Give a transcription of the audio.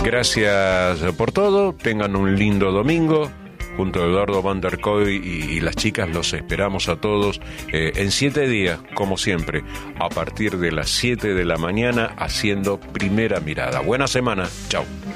Gracias por todo, tengan un lindo domingo. Junto a Eduardo Van der Kooi y las chicas los esperamos a todos en 7 días, como siempre, a partir de las 7 de la mañana, haciendo Primera Mirada. Buena semana, chao.